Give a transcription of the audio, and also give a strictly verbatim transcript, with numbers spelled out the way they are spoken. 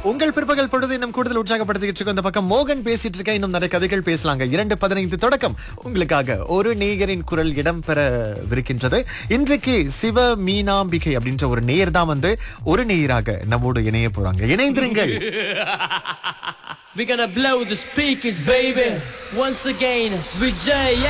உங்கள் பிற்பகல் பொழுது இன்னும் கூடுதல் உற்சாகப்படுத்திட்டு இருக்கோம். இந்த பக்கம் மோகன் பேசிட்டு இருக்கேன். இன்னும் நிறைய கதைகள் பேசலாங்க. இரண்டு பதினைந்து தொடக்கம் உங்களுக்காக ஒரு நேயரின் குரல் இடம்பெறவிருக்கின்றது. இன்றைக்கு சிவ மீனாம்பிகை அப்படின்ற ஒரு நேயர் தான் வந்து ஒரு நேயராக நம்மோடு இணைய போறாங்க. இணைந்திருங்கள். We're gonna blow the speakers, baby. Once again, with J